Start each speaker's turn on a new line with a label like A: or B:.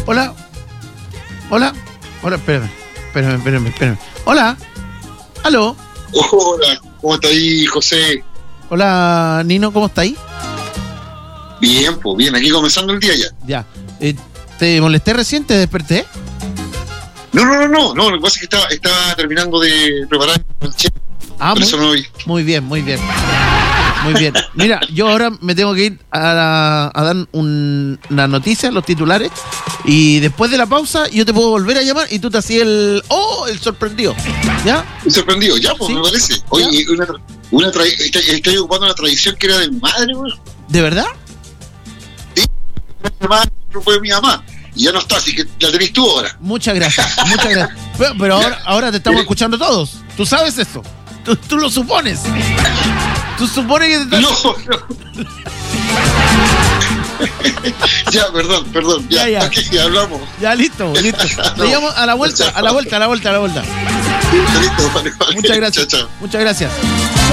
A: Hola. Hola. Hola, espérame. Hola. Aló.
B: Hola, ¿cómo está ahí, José?
A: Hola, Nino, ¿cómo está ahí?
B: Bien, pues bien, aquí comenzando el día ya.
A: Ya. ¿Te molesté recién? ¿Te desperté?
B: No, lo que pasa es que estaba terminando de preparar el chef. Por eso no vi.
A: Muy bien. Mira, yo ahora me tengo que ir a dar una noticia, los titulares, y después de la pausa yo te puedo volver a llamar y tú te hacías el sorprendido. ¿Ya?
B: El sorprendido, ya, pues, ¿sí? Me parece. Oye, estoy ocupando una tradición que era de mi madre, güey.
A: ¿De verdad?
B: Sí, fue mi mamá. Y ya no está, así que la tenés tú ahora.
A: Muchas gracias. Pero ahora te estamos escuchando todos. ¿Tú sabes eso? Tú lo supones. Tú supones que te estás...
B: No. Ya, perdón. Ya. Aquí ya hablamos.
A: Ya, listo. Te llamo a la vuelta.
B: Listo, vale.
A: Muchas gracias.
B: Chao.
A: Muchas gracias.